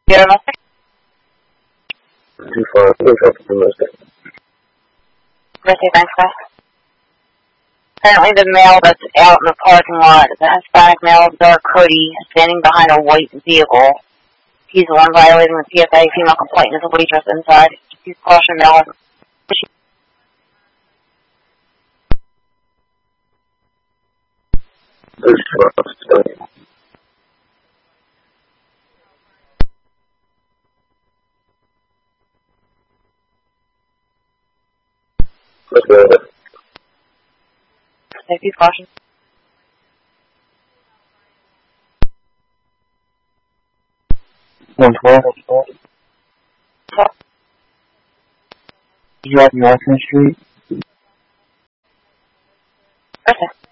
Yeah. Too far. Okay, thanks, guys. Apparently the male that's out in the parking lot is a Hispanic male with dark hoodie standing behind a white vehicle. He's the one violating the PSA female complaint as a waitress inside. He's caution male. Safety caution. You have Northern Street? Okay.